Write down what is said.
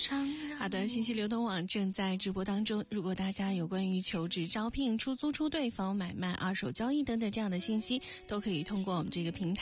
好的，信息流通网正在直播当中，如果大家有关于求职招聘、出租出对、房屋买卖、二手交易等等这样的信息，都可以通过我们这个平台